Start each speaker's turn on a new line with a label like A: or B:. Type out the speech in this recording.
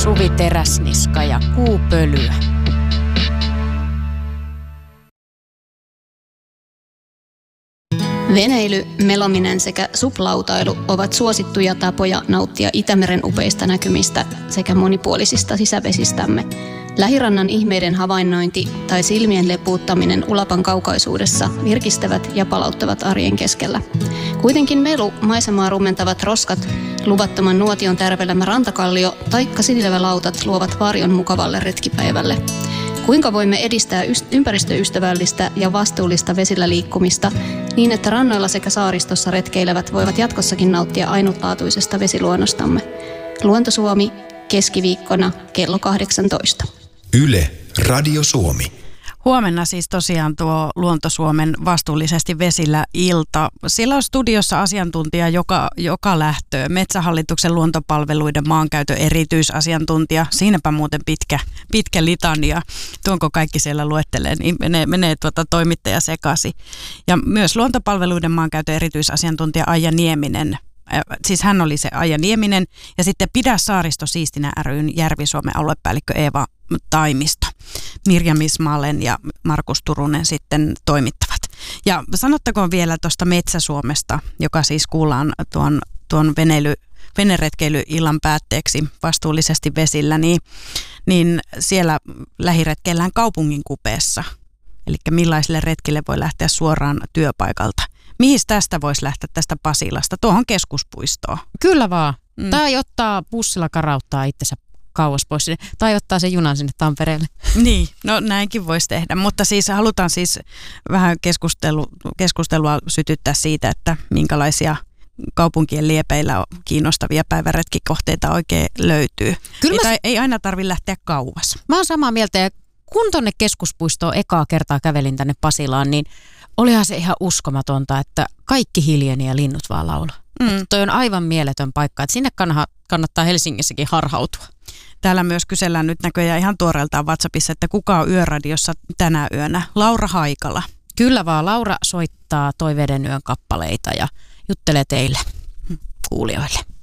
A: Suvi Teräsniska ja Kuupölyä.
B: Veneily, melominen sekä suplautailu ovat suosittuja tapoja nauttia Itämeren upeista näkymistä sekä monipuolisista sisävesistämme. Lähirannan ihmeiden havainnointi tai silmien lepuuttaminen Ulapan kaukaisuudessa virkistävät ja palauttavat arjen keskellä. Kuitenkin melu, maisemaa rumentavat roskat, luvattoman nuotion tärvelemä rantakallio taikka silvälautat luovat varjon mukavalle retkipäivälle. Kuinka voimme edistää ympäristöystävällistä ja vastuullista vesillä liikkumista niin, että rannoilla sekä saaristossa retkeilevät voivat jatkossakin nauttia ainutlaatuisesta vesiluonnostamme? Luonto Suomi, keskiviikkona kello 18.
C: Yle, Radio Suomi.
D: Huomenna siis tosiaan tuo Luonto Suomen vastuullisesti vesillä ilta. Siellä on studiossa asiantuntija joka lähtöön. Metsähallituksen luontopalveluiden maankäytön erityisasiantuntija. Siinäpä muuten pitkä litania. Tuonko kaikki siellä luettelee, niin menee toimittaja sekaisin. Ja myös luontopalveluiden maankäytön erityisasiantuntija Aija Nieminen. Siis hän oli se Aija Nieminen ja sitten Pidä saaristo siistinä ry:n Järvi-Suomen aluepäällikkö Eeva Taimisto. Mirjam Ismaelen ja Markus Turunen sitten toimittavat. Ja sanottakoon vielä tuosta Metsä-Suomesta, joka siis kuullaan tuon veneretkeilyillan päätteeksi vastuullisesti vesillä, niin siellä lähiretkeillään kaupungin kupeessa. Eli millaisille retkille voi lähteä suoraan työpaikalta. Mihin tästä voisi lähteä tästä Pasilasta? Tuohon keskuspuistoon.
A: Kyllä vaan. Tai ottaa bussilla karauttaa itsensä kauas pois sinne. Tai ottaa sen junan sinne Tampereelle.
D: Niin, no näinkin voisi tehdä. Mutta siis halutaan siis vähän keskustelua sytyttää siitä, että minkälaisia kaupunkien liepeillä kiinnostavia päiväretkikohteita oikein löytyy. Ei aina tarvitse lähteä kauas.
A: Mä oon samaa mieltä ja kun tonne keskuspuistoon ekaa kertaa kävelin tänne Pasilaan, niin olihan se ihan uskomatonta, että kaikki hiljeni ja linnut vaan laulaa. Toi on aivan mieletön paikka, että sinne kannattaa Helsingissäkin harhautua.
D: Täällä myös kysellään nyt näköjään ihan tuoreeltaan WhatsAppissa, että kuka on Yöradiossa tänä yönä? Laura Haikala.
A: Kyllä vaan, Laura soittaa Toiveiden yön kappaleita ja juttelee teille kuulijoille.